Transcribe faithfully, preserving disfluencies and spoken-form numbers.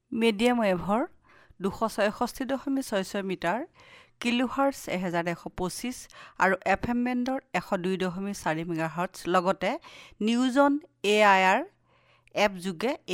medium ৱেভৰ দুশ ছয়ষষ্ঠি দশমিক ছয় ছয় মিটাৰ, কিলোহাৰ্টছ এহেজাৰ এশ পঁচিছ আৰু এফ এম বেণ্ডৰ এশ দুই দশমিক চাৰি মেগাহাৰ্টছ লগতে নিউজন এ আই আৰ এপ যোগে